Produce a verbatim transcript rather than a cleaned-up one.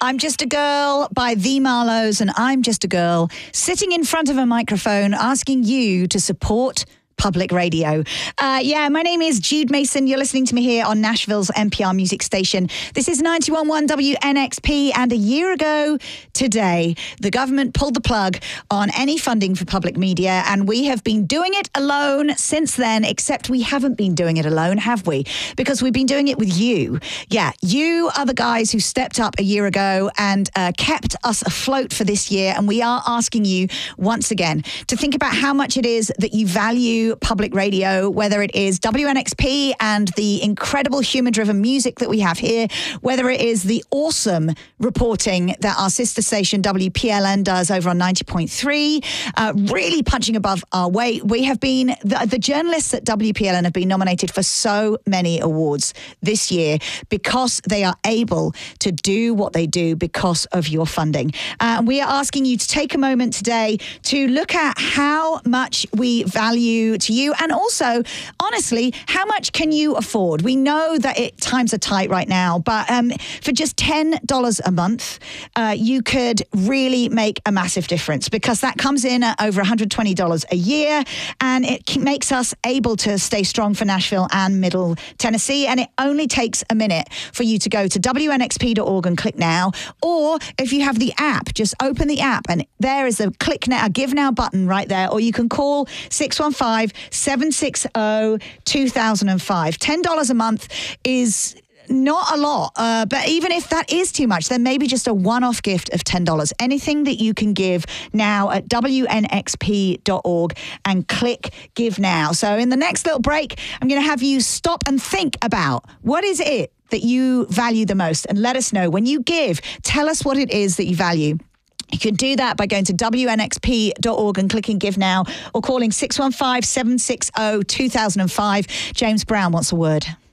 I'm Just a Girl by The Marlows, and I'm just a girl sitting in front of a microphone asking you to support public radio. Uh, yeah, my name is Jude Mason. You're listening to me here on Nashville's N P R music station. This is ninety-one point one W N X P, and a year ago today, the government pulled the plug on any funding for public media, and we have been doing it alone since then, except we haven't been doing it alone, have we? Because we've been doing it with you. Yeah, you are the guys who stepped up a year ago and uh, kept us afloat for this year, and we are asking you once again to think about how much it is that you value public radio, whether it is W N X P and the incredible human-driven music that we have here, whether it is the awesome reporting that our sister station W P L N does over on ninety point three, uh, really punching above our weight. We have been, the, the journalists at W P L N have been nominated for so many awards this year because they are able to do what they do because of your funding. Uh, we are asking you to take a moment today to look at how much we value to you, and also, honestly, how much can you afford? We know that it, times are tight right now, but um, for just ten dollars a month, uh, you could really make a massive difference, because that comes in at over one hundred twenty dollars a year, and it makes us able to stay strong for Nashville and Middle Tennessee. And it only takes a minute for you to go to W N X P dot org and click now, or if you have the app, just open the app and there is a click now, a give now button right there, or you can call six one five, seven six zero, two thousand five. ten dollars a month is not a lot, uh, but even if that is too much, then maybe just a one-off gift of ten dollars. Anything that you can give now at W N X P dot org and click Give Now. So in the next little break, I'm going to have you stop and think about what is it that you value the most, and let us know. When you give, tell us what it is that you value. You can do that by going to W N X P dot org and clicking Give Now, or calling six one five, seven six zero, two thousand five. James Brown wants a word.